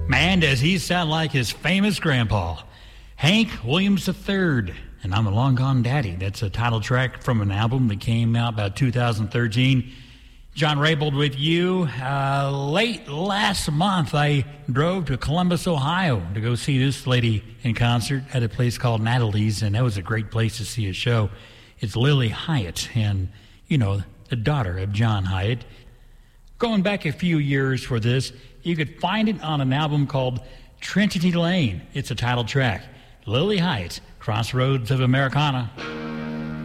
Man, does he sound like his famous grandpa, Hank Williams III. And I'm a Long Gone Daddy. That's a title track from an album that came out about 2013. John Raybould with you. Late last month, I drove to Columbus, Ohio to go see this lady in concert at a place called Natalie's, and that was a great place to see a show. It's Lily Hiatt, and, you know, the daughter of John Hiatt. Going back a few years for this, you could find it on an album called Trinity Lane. It's a title track. Lily Hiatt, Crossroads of Americana.